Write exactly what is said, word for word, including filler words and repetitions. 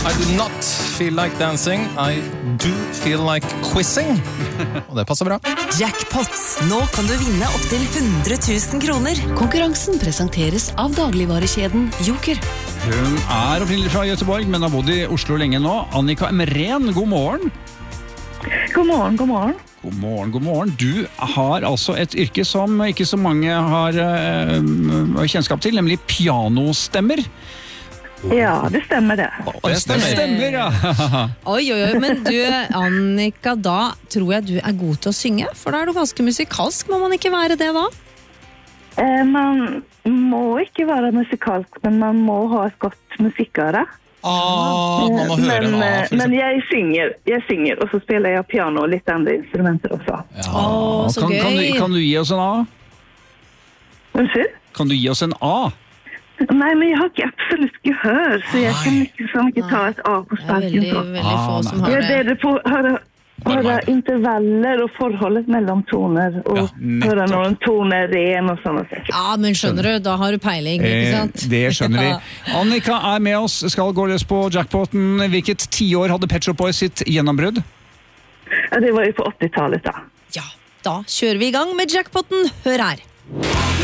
I do not feel like dancing, I do feel like quizzing. Og det passer bra. Jackpot. Nå kan du vinne opp til hundre tusen kroner. Konkurransen presenteres av dagligvarekjeden Joker. Hun er opprinnelig fra Göteborg, men har bodd i Oslo lenge nå. Annika Emren, god morgen. God morgen, god morgen. God morgen, god morgen. Du har altså et yrke som ikke så mange har uh, kjennskap til, nemlig pianostemmer. Ja, det stemmer det. Det stemmer. Det stemmer, ja. Oi, oi, oi, men du, Annika, da tror jeg du er god til å synge, for da er du ganske musikalsk. Må man ikke være det da? Eh, man må ikke være musikalsk, men man må ha et godt musikkøre. Ah, man må høre men, en A, eh, for men eksempel. jeg synger, jeg synger, og så spiller jeg piano og litt andre instrumenter også. Å, så Kan, gøy. kan, du, kan du gi oss en A? Unnskyld? Kan du gi oss en A? Nei, men jeg har ikke absolutt gehør, så jeg kan ikke, så ikke ta et A på Det er sparken. veldig, så. veldig få Ah, som Jeg har er det. bedre på å høre, høre intervaller og forholdet mellom toner, og Ja, nettopp. høre når en tone er ren og sånne ting. Ja, men skjønner du, da har du peiling, ikke Eh, sant? det skjønner vi. Ja. Annika er med oss, skal gå løs på jackpoten. Hvilket tiår hadde Pet Shop Boys sitt gjennombrudd? Ja, det var jo på åttitallet da. Ja, da kjører vi i gang med jackpoten. Hør her.